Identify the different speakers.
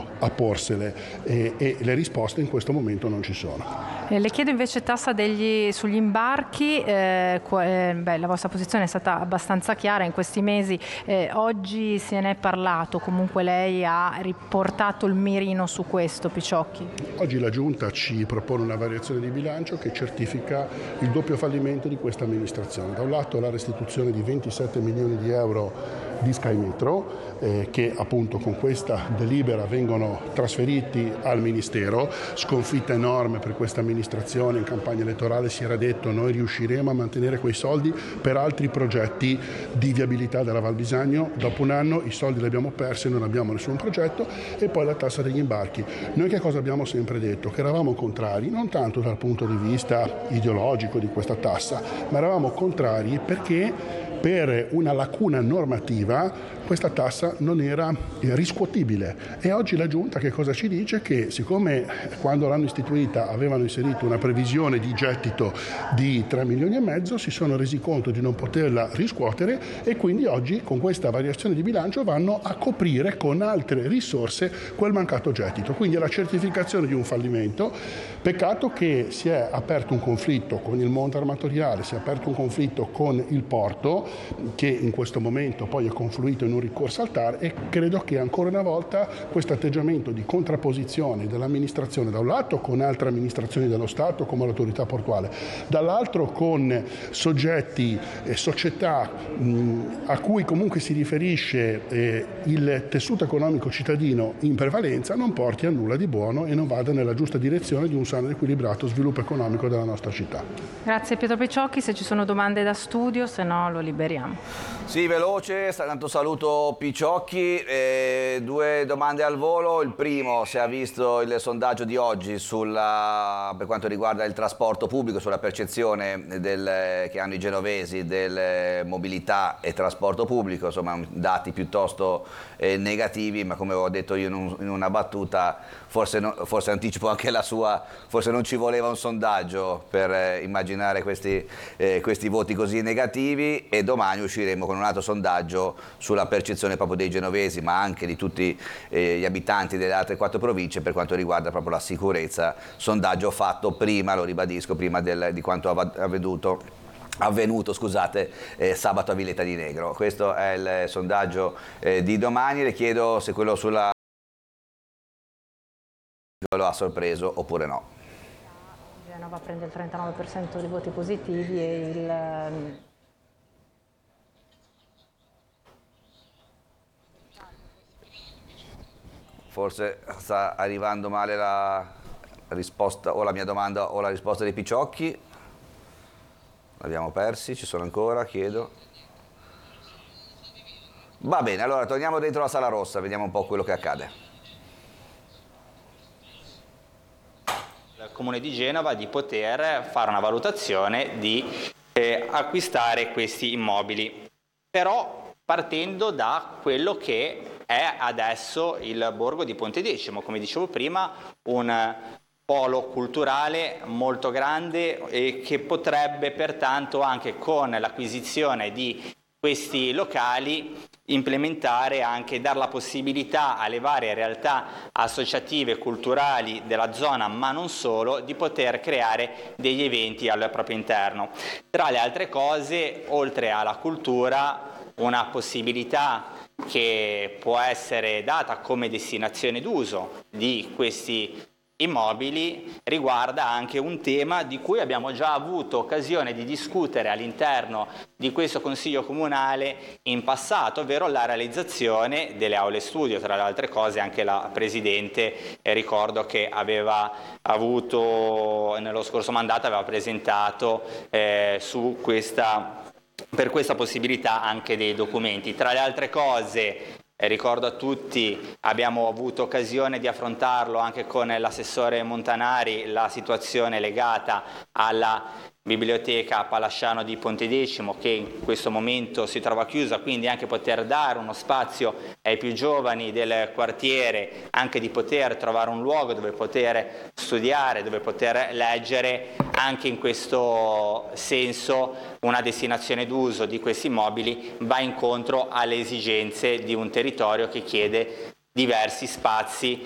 Speaker 1: a porsele e le risposte in questo momento non ci sono.
Speaker 2: Le chiedo invece tassa sugli imbarchi, la vostra posizione è stata abbastanza chiara in questi mesi, oggi se ne è parlato, comunque lei ha riportato il mirino su questo, Picciocchi?
Speaker 1: Oggi la Giunta ci propone una variazione di bilancio che certifica il doppio fallimento di questa amministrazione. Da un lato la restituzione di 27 milioni di euro di Sky Metro, che appunto con questa delibera vengono trasferiti al Ministero, sconfitta enorme per questa amministrazione. In campagna elettorale si era detto noi riusciremo a mantenere quei soldi per altri progetti di viabilità della Val di Sangno. Dopo un anno i soldi li abbiamo persi, non abbiamo nessun progetto. E poi la tassa degli imbarchi. Noi che cosa abbiamo sempre detto? Che eravamo contrari non tanto dal punto di vista ideologico di questa tassa, ma eravamo contrari perché per una lacuna normativa questa tassa non era riscuotibile. E oggi la Giunta che cosa ci dice? Che siccome quando l'hanno istituita avevano inserito una previsione di gettito di 3 milioni e mezzo, si sono resi conto di non poterla riscuotere e quindi oggi con questa variazione di bilancio vanno a coprire con altre risorse quel mancato gettito. Quindi è la certificazione di un fallimento. Peccato che si è aperto un conflitto con il monte armatoriale, si è aperto un conflitto con il porto, che in questo momento poi è confluito in un ricorso al TAR, e credo che ancora una volta questo atteggiamento di contrapposizione dell'amministrazione da un lato con altre amministrazioni dello Stato come l'autorità portuale, dall'altro con soggetti e società a cui comunque si riferisce il tessuto economico cittadino in prevalenza, non porti a nulla di buono e non vada nella giusta direzione di un sano ed equilibrato sviluppo economico della nostra città.
Speaker 2: Grazie Pietro Picciocchi, se ci sono domande da studio, se no lo liberiamo.
Speaker 3: Sì, veloce, tanto saluto Picciocchi, 2 domande al volo. Il primo, se ha visto il sondaggio di oggi per quanto riguarda il trasporto pubblico, sulla percezione che hanno i genovesi delle mobilità e trasporto pubblico, insomma dati piuttosto negativi, ma come ho detto io in una battuta, forse anticipo anche la sua, forse non ci voleva un sondaggio per immaginare questi voti così negativi, e domani usciremo con un altro sondaggio sulla percezione proprio dei genovesi, ma anche di tutti gli abitanti delle altre 4 province per quanto riguarda proprio la sicurezza, sondaggio fatto prima, lo ribadisco, prima di quanto avvenuto sabato a Villeta di Negro. Questo è il sondaggio di domani. Le chiedo se quello sulla lo ha sorpreso oppure no.
Speaker 2: Genova prende il 39% dei voti positivi e il
Speaker 3: Forse sta arrivando male la risposta o la mia domanda o la risposta dei Picciocchi. L'abbiamo persi, ci sono ancora, chiedo. Va bene, allora torniamo dentro la Sala Rossa, vediamo un po' quello che accade.
Speaker 4: Il Comune di Genova di poter fare una valutazione di acquistare questi immobili, però partendo da quello che è adesso il borgo di Pontedecimo, come dicevo prima, un polo culturale molto grande e che potrebbe pertanto anche con l'acquisizione di questi locali implementare anche, dar la possibilità alle varie realtà associative culturali della zona, ma non solo, di poter creare degli eventi al proprio interno. Tra le altre cose, oltre alla cultura, una possibilità che può essere data come destinazione d'uso di questi immobili riguarda anche un tema di cui abbiamo già avuto occasione di discutere all'interno di questo Consiglio Comunale in passato, ovvero la realizzazione delle aule studio. Tra le altre cose anche la Presidente, ricordo che aveva avuto nello scorso mandato, aveva presentato per questa possibilità anche dei documenti. Tra le altre cose, ricordo a tutti, abbiamo avuto occasione di affrontarlo anche con l'assessore Montanari, la situazione legata alla biblioteca Palasciano di Pontedecimo, che in questo momento si trova chiusa, quindi anche poter dare uno spazio ai più giovani del quartiere, anche di poter trovare un luogo dove poter studiare, dove poter leggere, anche in questo senso una destinazione d'uso di questi immobili va incontro alle esigenze di un territorio che chiede diversi spazi